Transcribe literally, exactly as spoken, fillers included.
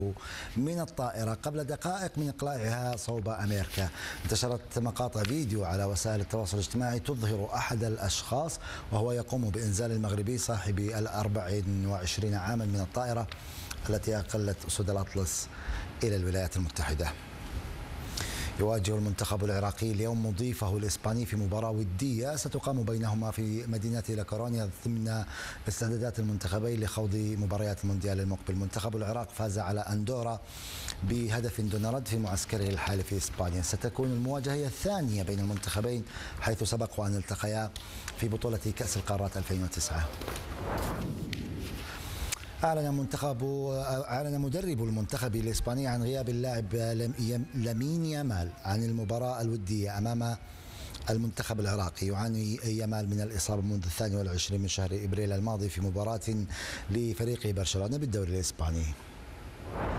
من الطائرة قبل دقائق من إقلاعها صوب أمريكا. انتشرت مقاطع فيديو على وسائل التواصل الاجتماعي تظهر أحد الأشخاص وهو يقوم بإنزال المغربي صاحب الأربع وعشرين عاما من الطائرة التي أقلت أسود الأطلس إلى الولايات المتحدة. يواجه المنتخب العراقي اليوم مضيفه الإسباني في مباراة ودية ستقام بينهما في مدينة لاكورونيا ضمن استعدادات المنتخبين لخوض مباريات المونديال المقبل. منتخب العراق فاز على أندورا بهدف دون رد في معسكره الحالي في إسبانيا. ستكون المواجهة هي الثانية بين المنتخبين حيث سبق أن التقيا في بطولة كأس القارات ألفين وتسعة. أعلن منتخب أعلن مدرب المنتخب الإسباني عن غياب اللاعب لامين يامال عن المباراة الودية أمام المنتخب العراقي. يعاني يامال من الإصابة منذ الثاني والعشرين من شهر إبريل الماضي في مباراة لفريق برشلونة بالدوري الإسباني.